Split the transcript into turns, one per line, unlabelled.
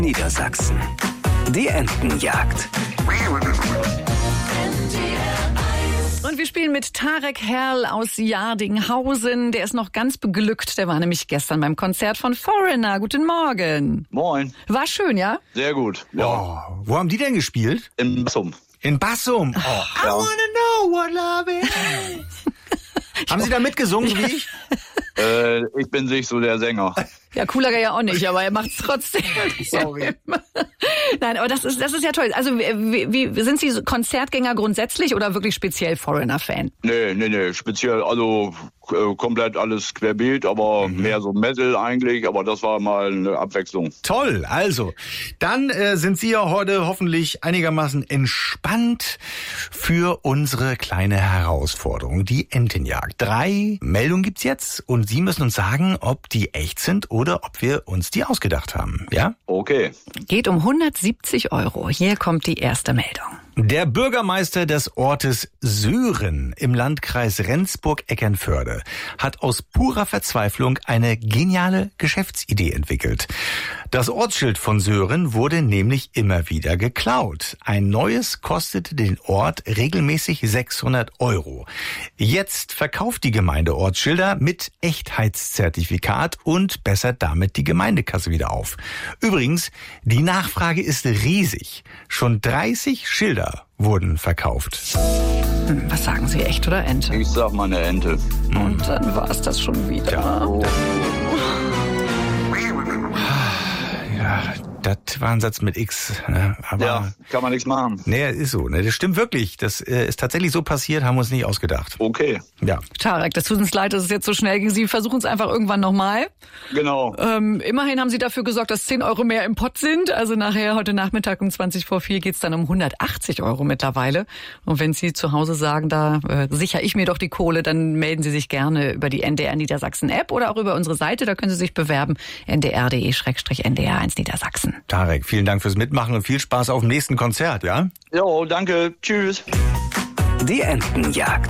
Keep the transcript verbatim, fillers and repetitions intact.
Niedersachsen. Die Entenjagd.
Und wir spielen mit Tarek Herrl aus Jardinghausen. Der ist noch ganz beglückt. Der war nämlich gestern beim Konzert von Foreigner. Guten Morgen.
Moin.
War schön, ja?
Sehr gut. Ja.
Oh, wo haben die denn gespielt?
In Bassum.
In Bassum. Oh, I
ja.
wanna know what love is. Haben Sie da mitgesungen wie ich?
äh, ich bin nicht so der Sänger.
Ja, Kullager ja auch nicht, aber er macht's trotzdem.
Sorry.
Nein, aber das ist, das ist ja toll. Also, wie, wie sind Sie Konzertgänger grundsätzlich oder wirklich speziell Foreigner-Fan?
Nee, nee, nee, speziell, also äh, komplett alles querbeet, aber mhm. mehr so Metal eigentlich, aber das war mal eine Abwechslung.
Toll, also, dann äh, sind Sie ja heute hoffentlich einigermaßen entspannt für unsere kleine Herausforderung, die Entenjagd. Drei Meldungen gibt's jetzt und Sie müssen uns sagen, ob die echt sind oder ob wir uns die ausgedacht haben, ja?
Okay.
Geht um hundertsiebzig Euro. Hier kommt die erste Meldung.
Der Bürgermeister des Ortes Söhren im Landkreis Rendsburg-Eckernförde hat aus purer Verzweiflung eine geniale Geschäftsidee entwickelt. Das Ortsschild von Söhren wurde nämlich immer wieder geklaut. Ein neues kostete den Ort regelmäßig sechshundert Euro. Jetzt verkauft die Gemeinde Ortsschilder mit Echtheitszertifikat und bessert damit die Gemeindekasse wieder auf. Übrigens, die Nachfrage ist riesig. Schon dreißig Schilder wurden verkauft.
Hm, was sagen Sie, echt oder Ente?
Ich sag mal eine Ente.
Und dann war es das schon wieder.
Ja.
Oh.
Ja, das war ein Satz mit X. Ne? Aber
Ja, kann man nichts machen.
Nee, ist so. Ne? Das stimmt wirklich. Das äh, ist tatsächlich so passiert, haben wir uns nicht ausgedacht.
Okay.
Ja.
Tarek, das tut uns leid, dass es jetzt so schnell ging. Sie versuchen es einfach irgendwann nochmal.
Genau.
Ähm, immerhin haben Sie dafür gesorgt, dass zehn Euro mehr im Pott sind. Also nachher, heute Nachmittag um zwanzig vor vier geht's dann um hundertachtzig Euro mittlerweile. Und wenn Sie zu Hause sagen, da äh, sichere ich mir doch die Kohle, dann melden Sie sich gerne über die N D R Niedersachsen App oder auch über unsere Seite. Da können Sie sich bewerben. n d r punkt d e slash n d r eins Niedersachsen.
Tarek, vielen Dank fürs Mitmachen und viel Spaß auf dem nächsten Konzert, ja?
Jo, danke. Tschüss.
Die Entenjagd.